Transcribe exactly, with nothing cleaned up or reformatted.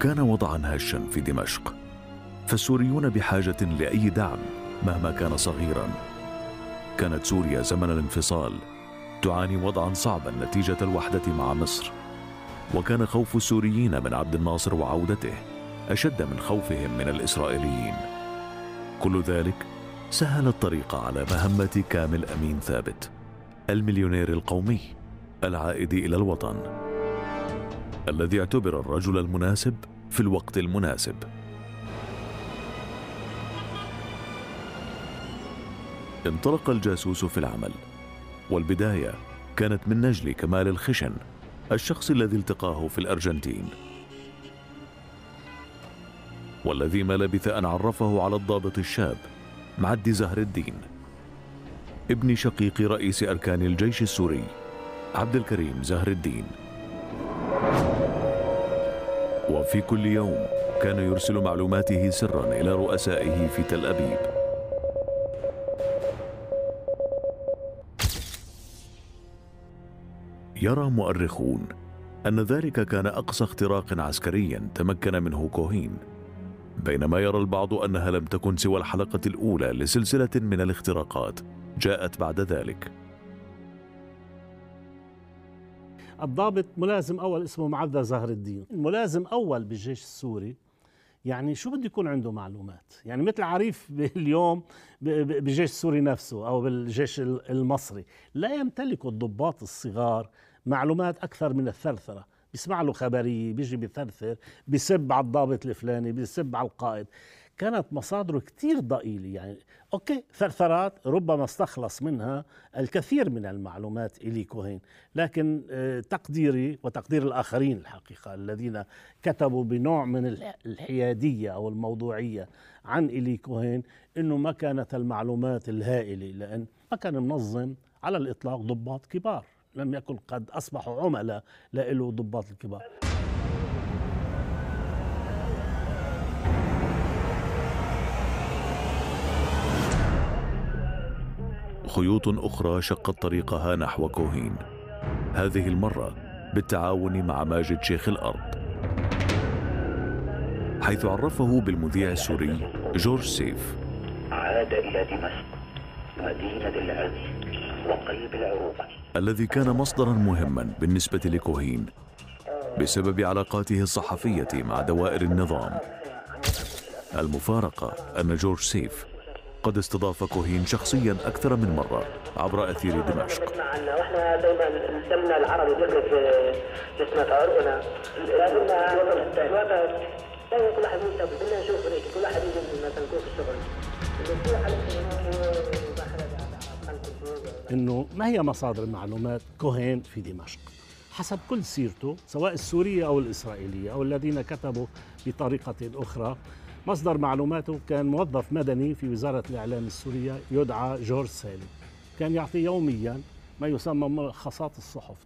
كان وضعا هشا في دمشق، فالسوريون بحاجة لأي دعم مهما كان صغيرا. كانت سوريا زمن الانفصال تعاني وضعا صعبا نتيجة الوحدة مع مصر، وكان خوف السوريين من عبد الناصر وعودته أشد من خوفهم من الإسرائيليين. كل ذلك سهل الطريق على مهمة كامل أمين ثابت، المليونير القومي العائد إلى الوطن، الذي اعتبر الرجل المناسب في الوقت المناسب. انطلق الجاسوس في العمل، والبداية كانت من نجل كمال الخشن، الشخص الذي التقاه في الأرجنتين، والذي ما لبث أن عرفه على الضابط الشاب معدي زهر الدين، ابن شقيق رئيس أركان الجيش السوري عبد الكريم زهر الدين. وفي كل يوم كان يرسل معلوماته سرا إلى رؤسائه في تل أبيب. يرى مؤرخون أن ذلك كان أقصى اختراق عسكري تمكن منه كوهين، بينما يرى البعض أنها لم تكن سوى الحلقة الأولى لسلسلة من الاختراقات جاءت بعد ذلك. الضابط ملازم أول اسمه معدى زهر الدين، ملازم أول بالجيش السوري. يعني شو بده يكون عنده معلومات؟ يعني مثل عريف اليوم بالجيش السوري نفسه أو بالجيش المصري، لا يمتلك الضباط الصغار معلومات أكثر من الثرثرة. بيسمع له خبرية، بيجي بيثرثر، بيسب على الضابط الفلاني، بيسب على القائد. كانت مصادره كتير ضئيلة. يعني أوكي ثرثرات ربما استخلص منها الكثير من المعلومات إلي كوهين، لكن تقديري وتقدير الآخرين الحقيقة الذين كتبوا بنوع من الحيادية أو الموضوعية عن إلي كوهين إنه ما كانت المعلومات الهائلة، لأن ما كان منظم على الإطلاق ضباط كبار، لم يكن قد أصبحوا عملاء لإله ضباط الكبار. خيوط أخرى شقت طريقها نحو كوهين، هذه المرة بالتعاون مع ماجد شيخ الأرض، حيث عرفه بالمذيع السوري جورج سيف. عاد إلى دمشق مدينة العز وقلب العروبة، الذي كان مصدرا مهما بالنسبة لكوهين بسبب علاقاته الصحفية مع دوائر النظام. المفارقة أن جورج سيف قد استضاف كوهين شخصيا أكثر من مرة عبر أثير دمشق. واحنا دائما دمنا العربي بيغرف في جسمة عرقنا، لازمنا الوقت دائما كل واحد ينتبه، بدنا نشوف هيك كل واحد يجي مثلا يكون في الشغل. إنه ما هي مصادر معلومات كوهين في دمشق؟ حسب كل سيرته سواء السورية أو الإسرائيلية أو الذين كتبوا بطريقة أخرى، مصدر معلوماته كان موظف مدني في وزارة الإعلام السورية يدعى جورج سالم، كان يعطي يوميا ما يسمى ملخصات الصحف،